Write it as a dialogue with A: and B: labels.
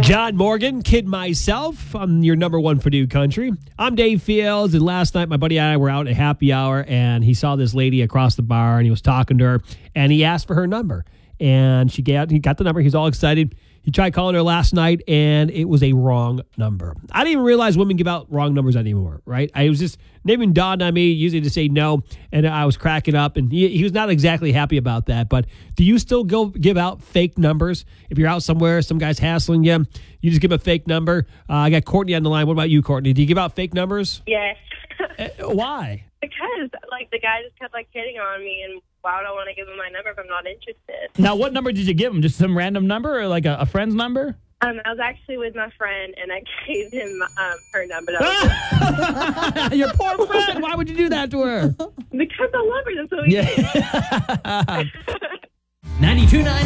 A: John Morgan, Kid Myself. I'm your number one for New Country. I'm Dave Fields, and last night my buddy and I were out at happy hour, and he saw this lady across the bar, and he was talking to her, and he asked for her number. And he got the number. He was all excited. He tried calling her last night, and it was a wrong number. I didn't even realize women give out wrong numbers anymore, right? I was just, it even dawned on me, usually to say no, and I was cracking up, and he was not exactly happy about that. But do you still go give out fake numbers? If you're out somewhere, some guy's hassling you, you just give a fake number. I got Courtney on the line. What about you, Courtney? Do you give out fake numbers?
B: Yes.
A: Why?
B: Because, the guy just kept, hitting on me, and why would I want to give him my number if I'm not interested?
C: Now, what number did you give him? Just some random number or a friend's number?
B: I was actually with my friend, and I gave him her number.
C: Your poor friend. Why would you do that to her?
B: Because I love her. That's what we did.
C: 92.9